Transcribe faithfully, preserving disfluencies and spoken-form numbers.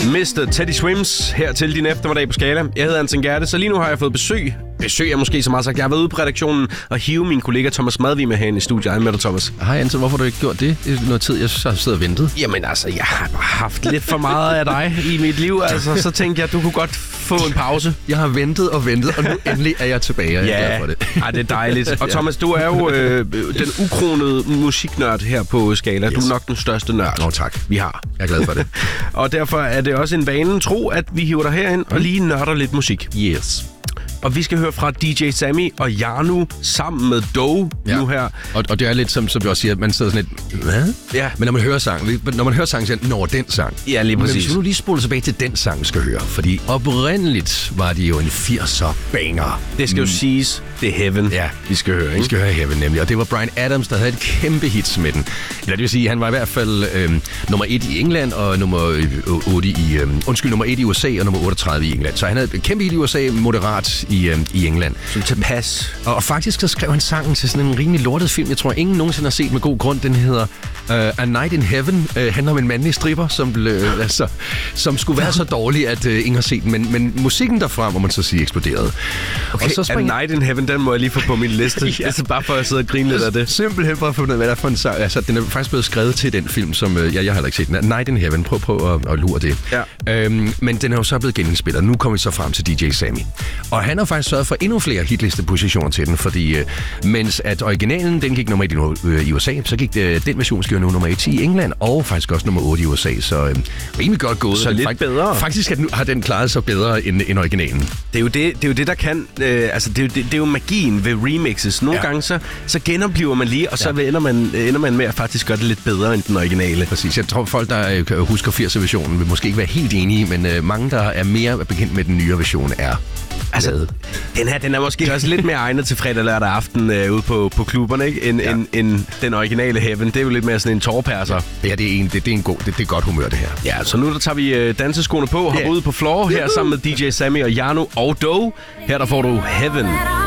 mister Teddy Swims her til din eftermiddag på Skala. Jeg hedder Anton Gerte, så lige nu har jeg fået besøg. Besøg er måske så meget sagt. Jeg har været ude på redaktionen og hive min kollega Thomas Madvig med herinde i studiet. Hej med dig, Thomas. Hej Anton, hvorfor har du ikke gjort det? Det er noget tid, jeg har siddet og ventet. Jamen altså, jeg har haft lidt for meget af dig i mit liv. Altså, så tænkte jeg, at du kunne godt få en pause. Jeg har ventet og ventet, og nu endelig er jeg tilbage, og jeg er glad for det. Ja, det er dejligt. Og Thomas, du er jo øh, den ukronede musiknørd her på Skala. Yes. Du er nok den største nørd, Nå, tak. vi har. Jeg er glad for det. Og derfor er det også en vane tro, at vi hiver dig herind og lige nørder lidt musik. Yes. Og vi skal høre fra D J Sammy og Jarno sammen med Doe ja. nu her. Og, og det er lidt som, som du også siger, at man sidder sådan lidt, hvad? Ja. Men når man hører sang, når man hører sang, så når den sang. Ja, lige præcis. Men hvis vi nu lige spoler tilbage til den sang, vi skal høre. Fordi oprindeligt var det jo en firser banger. Det skal jo mm. siges, det er Heaven, ja. vi skal høre, ikke? Vi skal høre Heaven nemlig. Og det var Bryan Adams, der havde et kæmpe hits med den. Eller det vil sige, han var i hvert fald øh, nummer et i England og nummer otte i øh, undskyld, nummer et i U S A og nummer otteogtredive i England. Så han havde et kæmpe hit i U S A, moderat i, øh, i England. Så tilpas. Og, og faktisk så skrev han sangen til sådan en rimelig lortet film, jeg tror ingen nogensinde har set med god grund. Den hedder uh, A Night in Heaven. Uh, handler om en mandlig stripper, som, ble, uh, altså, som skulle være så dårlig, at uh, ingen har set den. Men, men musikken derfra, må man så sige, eksploderede. Okay, og så spring... A Night in Heaven, den må jeg lige få på min liste. ja. Altså bare for at sidde og grine lidt af det. Simpelthen for at finde ud af, hvad der er for en sang. Altså, den er faktisk blevet skrevet til den film, som uh, ja, jeg har heller ikke set den. A Night in Heaven. Prøv, prøv at, at lure det. Ja. Um, men den er jo så blevet genindspillet. Nu kommer vi så frem til D J Sammy. Og han har faktisk sørget for endnu flere hitlistepositioner til den, fordi øh, mens at originalen, den gik nummer et i, øh, i U S A, så gik det, den version skal jo nu nummer et i England, og faktisk også nummer otte i U S A, så øh, rimelig godt gået. Så lidt Fakt, bedre. Faktisk at nu, har den klaret sig bedre end, end originalen. Det er jo det, det, er jo det der kan, øh, altså det er, jo, det, det er jo magien ved remixes. Nogle ja. gange så, så genoplever man lige, og så ja. ender, man, ender man med at faktisk gøre det lidt bedre end den originale. Præcis. Jeg tror, folk, der øh, husker firserne-versionen, vil måske ikke være helt enige, men øh, mange, der er mere bekendt med den nyere version, er altså, den her, den er måske også lidt mere egnet til fredag lørdag aften øh, ude på, på klubberne, ikke? End, ja. end, end den originale Heaven. Det er jo lidt mere sådan en tårperser. Ja, det er, en, det, det er, en god, det, det er godt humør, det her. Ja, så nu der tager vi øh, danseskoene på og hopper yeah. ud på floor her sammen med D J Sammy og Jarno og Doe. Her der får du Heaven.